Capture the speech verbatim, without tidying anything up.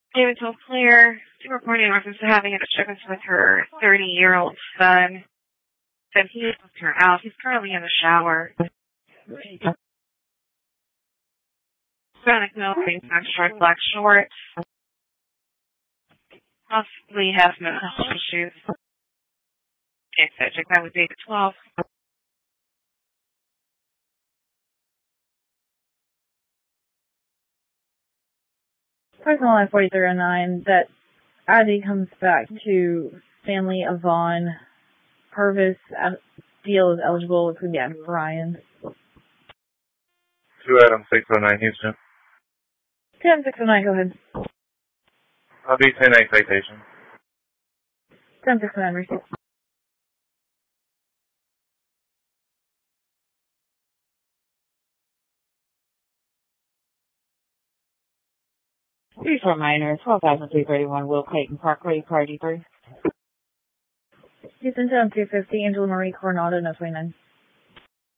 David told Claire to report in reference to having a disturbance with her thirty-year-old son. Said he moved her out. He's currently in the shower. Hispanic male, green black short, black shorts. Possibly has mental health issues. Okay, so check that with David twelve. Personal line forty-three oh nine, that as he comes back to family of Vaughn, Purvis deal is eligible with the Adam Ryan. Two Adam six oh nine Houston. Two Adam six oh nine, go ahead. I'll be ten eight citation. Two Adam six oh nine, receive. Three for minor, twelve thousand three thirty-one, Will Clayton Parkway, Party three. Houston, two two fifty, Angela Marie Coronado, no twenty-nine.